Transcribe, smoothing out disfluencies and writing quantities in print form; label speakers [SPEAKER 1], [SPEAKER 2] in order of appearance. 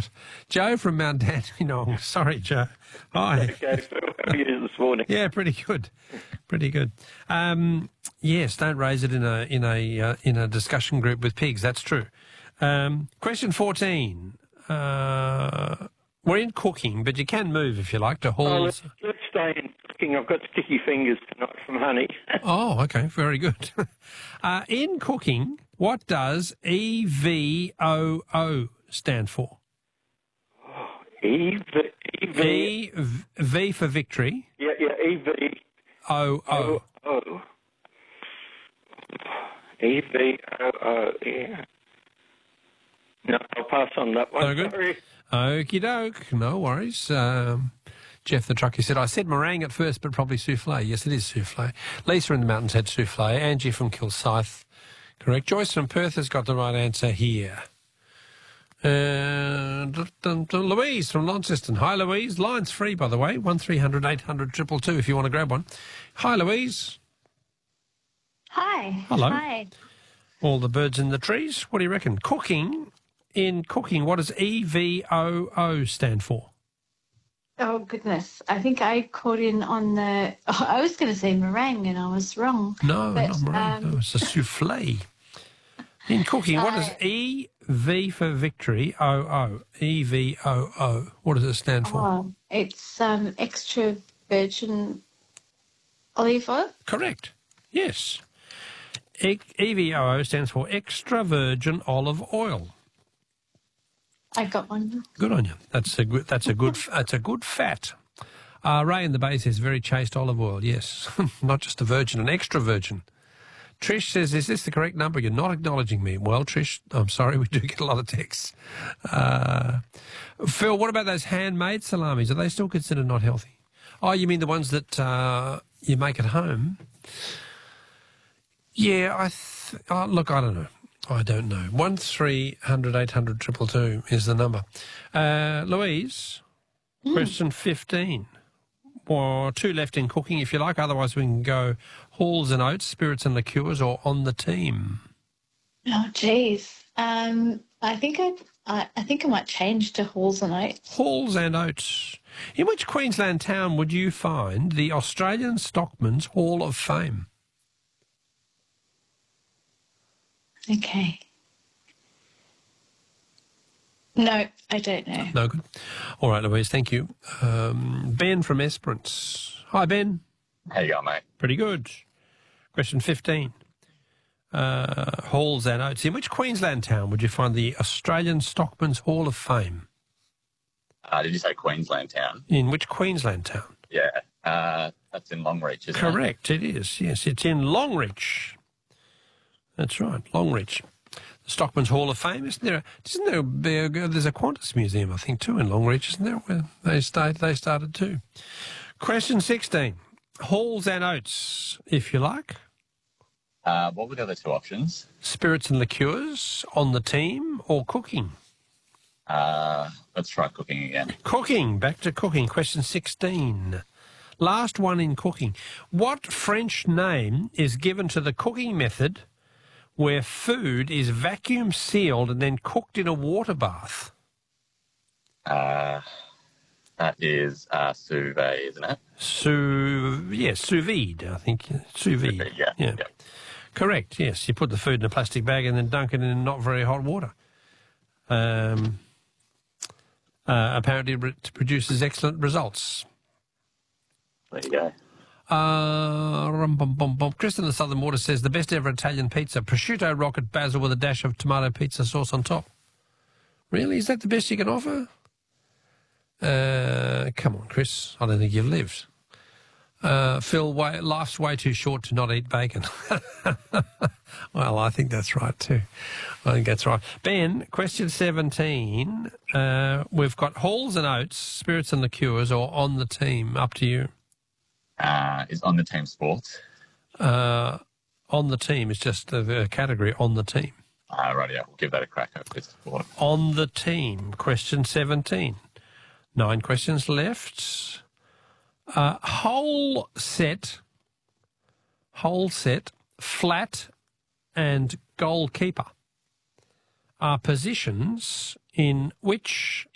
[SPEAKER 1] right. Joe from Mount Dandenong. Sorry, Joe. Hi.
[SPEAKER 2] Okay, so how are you this morning?
[SPEAKER 1] Yeah, pretty good. Pretty good. Yes, don't raise it in a discussion group with pigs. That's true. Question 14. We're in cooking, but you can move if you like to halls.
[SPEAKER 2] Let's stay in cooking. I've got sticky fingers tonight from honey.
[SPEAKER 1] Oh, okay, very good. In cooking, what does EVOO stand for?
[SPEAKER 2] V
[SPEAKER 1] for victory.
[SPEAKER 2] Yeah, EVOO.
[SPEAKER 1] O.
[SPEAKER 2] EVOO, yeah. No, I'll pass on that one.
[SPEAKER 1] Very good.
[SPEAKER 2] Sorry.
[SPEAKER 1] Okie doke, no worries. Jeff the trucker said, I said meringue at first, but probably souffle. Yes, it is souffle. Lisa in the mountains had souffle. Angie from Kilsyth, correct. Joyce from Perth has got the right answer here. Louise from Launceston. Hi, Louise. Line's free, by the way. 1300 800 222 if you want to grab one. Hi, Louise.
[SPEAKER 3] Hi.
[SPEAKER 1] Hello.
[SPEAKER 3] Hi.
[SPEAKER 1] All the birds in the trees. What do you reckon? In cooking, what does EVOO stand for?
[SPEAKER 3] Oh, goodness. I think I caught in on the... Oh, I was going to say meringue and I was wrong.
[SPEAKER 1] No,
[SPEAKER 3] but,
[SPEAKER 1] not meringue. No, it's a souffle. In cooking, what does EV for victory, OO, EVOO, what does it stand for?
[SPEAKER 3] Oh, it's extra virgin olive oil.
[SPEAKER 1] Correct. Yes. EVOO stands for extra virgin olive oil.
[SPEAKER 3] I got one.
[SPEAKER 1] Good on you. That's a good fat. Ray in the Bay says very chaste olive oil. Yes, not just a virgin, an extra virgin. Trish says, is this the correct number? You're not acknowledging me. Well, Trish, I'm sorry, we do get a lot of texts. Phil, what about those handmade salamis? Are they still considered not healthy? Oh, you mean the ones that you make at home? Yeah, look, I don't know. I don't know. 1300 800 222 is the number. Louise, question 15. Or 2 left in cooking, if you like. Otherwise, we can go halls and oats, spirits and liqueurs, or on the team.
[SPEAKER 3] Oh, geez. I think I might change to halls and oats.
[SPEAKER 1] Halls and oats. In which Queensland town would you find the Australian Stockman's Hall of Fame?
[SPEAKER 3] Okay. No, I don't know.
[SPEAKER 1] No good. All right, Louise, thank you. Ben from Esperance. Hi, Ben.
[SPEAKER 4] How you going, mate?
[SPEAKER 1] Pretty good. Question 15. Halls and oats. In which Queensland town would you find the Australian Stockman's Hall of Fame?
[SPEAKER 4] Did you say Queensland town?
[SPEAKER 1] In which Queensland town?
[SPEAKER 4] Yeah, that's in Longreach, isn't it?
[SPEAKER 1] Correct, it is. Yes, it's in Longreach. That's right, Longreach. The Stockman's Hall of Fame, isn't there? There's a Qantas museum, I think, too, in Longreach, isn't there? Where they started too. Question 16. Halls and oats, if you like.
[SPEAKER 4] What were the other 2 options?
[SPEAKER 1] Spirits and liqueurs, on the team, or cooking?
[SPEAKER 4] Let's try cooking again.
[SPEAKER 1] Cooking, back to cooking. Question 16. Last one in cooking. What French name is given to the cooking method where food is vacuum sealed and then cooked in a water bath?
[SPEAKER 4] That is sous vide, isn't it?
[SPEAKER 1] Sous vide, I think. Sous vide.
[SPEAKER 4] Yeah.
[SPEAKER 1] Correct, yes. You put the food in a plastic bag and then dunk it in not very hot water. Apparently it produces excellent results.
[SPEAKER 4] There you go.
[SPEAKER 1] Chris in the Southern Water says the best ever Italian pizza, prosciutto, rocket, basil with a dash of tomato pizza sauce on top. Really? Is that the best you can offer? Come on, Chris. I don't think you've lived. Phil, life's way too short to not eat bacon. Well, I think that's right too. I think that's right. Ben, question 17. We've got halls and oats, spirits and liqueurs, or on the team. Up to you.
[SPEAKER 4] Is on the team sports?
[SPEAKER 1] On the team is just the category on the team.
[SPEAKER 4] Right, yeah, we'll give that a crack.
[SPEAKER 1] On the team, question 17. 9 questions left. Whole set, flat, and goalkeeper are positions in which